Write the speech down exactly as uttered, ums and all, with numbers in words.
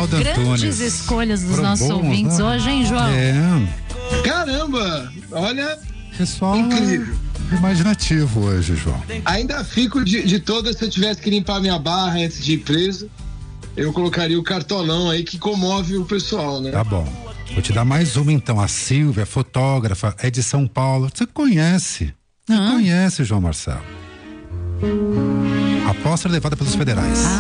Ronaldo Grandes Antunes. escolhas dos Foram nossos bons, ouvintes né? hoje, hein, João? É. Caramba, olha, Pessoal incrível. é imaginativo hoje, João. Ainda fico de, de todas, se eu tivesse que limpar minha barra antes de ir preso, eu colocaria o cartolão aí que comove o pessoal, né? Tá bom. Vou te dar mais uma então. A Silvia, fotógrafa, é de São Paulo. Você conhece? Você Ah. conhece, João Marcelo. Aposta levada pelos federais.